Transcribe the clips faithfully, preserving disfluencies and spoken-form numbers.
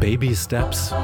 Baby Steps.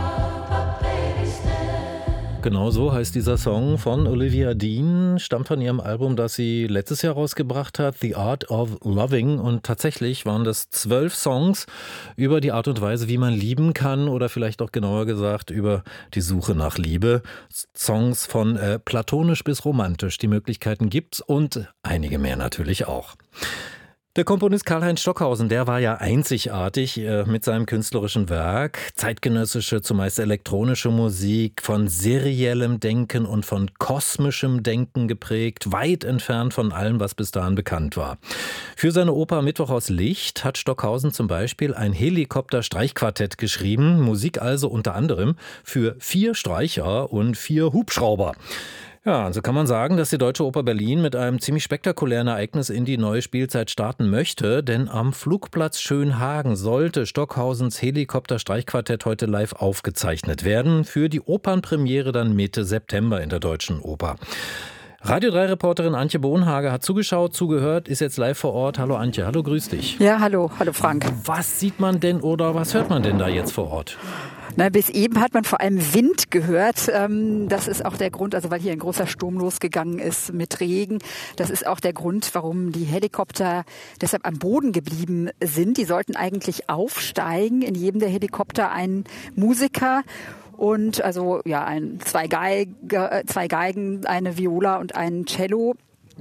Genau so heißt dieser Song von Olivia Dean, stammt von ihrem Album, das sie letztes Jahr rausgebracht hat, The Art of Loving. Und tatsächlich waren das zwölf Songs über die Art und Weise, wie man lieben kann, oder vielleicht auch genauer gesagt über die Suche nach Liebe. Songs von äh, platonisch bis romantisch, die Möglichkeiten gibt's und einige mehr natürlich auch. Der Komponist Karlheinz Stockhausen, der war ja einzigartig äh, mit seinem künstlerischen Werk. Zeitgenössische, zumeist elektronische Musik, von seriellem Denken und von kosmischem Denken geprägt, weit entfernt von allem, was bis dahin bekannt war. Für seine Oper Mittwoch aus Licht hat Stockhausen zum Beispiel ein Helikopter-Streichquartett geschrieben. Musik also unter anderem für vier Streicher und vier Hubschrauber. Ja, und so kann man sagen, dass die Deutsche Oper Berlin mit einem ziemlich spektakulären Ereignis in die neue Spielzeit starten möchte, denn am Flugplatz Schönhagen sollte Stockhausens Helikopter-Streichquartett heute live aufgezeichnet werden, für die Opernpremiere dann Mitte September in der Deutschen Oper. Radio drei Reporterin Antje Bohnhage hat zugeschaut, zugehört, ist jetzt live vor Ort. Hallo Antje, hallo, grüß dich. Ja, hallo, hallo Frank. Was sieht man denn oder was hört man denn da jetzt vor Ort? Na, bis eben hat man vor allem Wind gehört. Das ist auch der Grund, also weil hier ein großer Sturm losgegangen ist mit Regen. Das ist auch der Grund, warum die Helikopter deshalb am Boden geblieben sind. Die sollten eigentlich aufsteigen. In jedem der Helikopter ein Musiker. Und also ja, ein, zwei, Geige, zwei Geigen, eine Viola und ein Cello.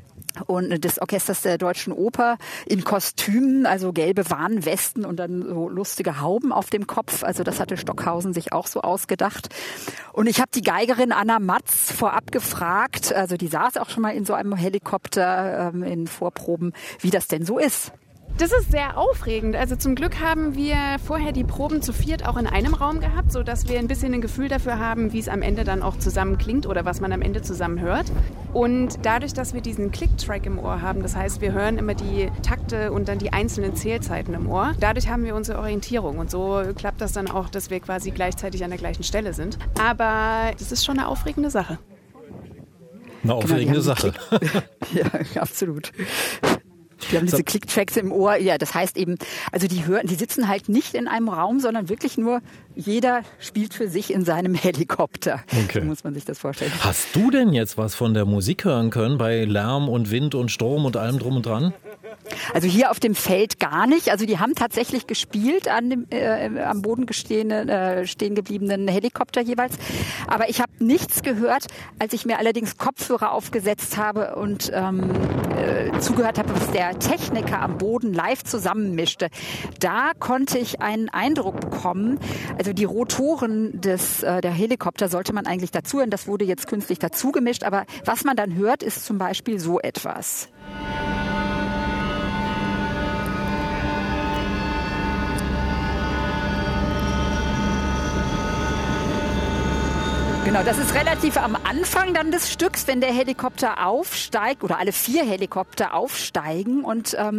Und des Orchesters der Deutschen Oper in Kostümen, also gelbe Warnwesten und dann so lustige Hauben auf dem Kopf. Also das hatte Stockhausen sich auch so ausgedacht. Und ich habe die Geigerin Anna Matz vorab gefragt, also die saß auch schon mal in so einem Helikopter ähm, in Vorproben, wie das denn so ist. Das ist sehr aufregend. Also zum Glück haben wir vorher die Proben zu viert auch in einem Raum gehabt, sodass wir ein bisschen ein Gefühl dafür haben, wie es am Ende dann auch zusammen klingt oder was man am Ende zusammen hört. Und dadurch, dass wir diesen Click-Track im Ohr haben, das heißt, wir hören immer die Takte und dann die einzelnen Zählzeiten im Ohr, dadurch haben wir unsere Orientierung. Und so klappt das dann auch, dass wir quasi gleichzeitig an der gleichen Stelle sind. Aber das ist schon eine aufregende Sache. Eine aufregende genau, Sache. Ja, absolut. Die haben diese Click-Tracks im Ohr. Ja, das heißt eben, also die hören, die sitzen halt nicht in einem Raum, sondern wirklich nur, jeder spielt für sich in seinem Helikopter. Okay. So muss man sich das vorstellen. Hast du denn jetzt was von der Musik hören können bei Lärm und Wind und Sturm und allem drum und dran? Also hier auf dem Feld gar nicht. Also die haben tatsächlich gespielt an dem äh, am Boden gestehenden, äh, stehen gebliebenen Helikopter jeweils. Aber ich habe nichts gehört, als ich mir allerdings Kopfhörer aufgesetzt habe und ähm, äh, zugehört habe, was der Techniker am Boden live zusammenmischte. Da konnte ich einen Eindruck bekommen. Also die Rotoren des äh, der Helikopter sollte man eigentlich dazu hören. Das wurde jetzt künstlich dazu gemischt. Aber was man dann hört, ist zum Beispiel so etwas. Genau, das ist relativ am Anfang dann des Stücks, wenn der Helikopter aufsteigt oder alle vier Helikopter aufsteigen und ähm,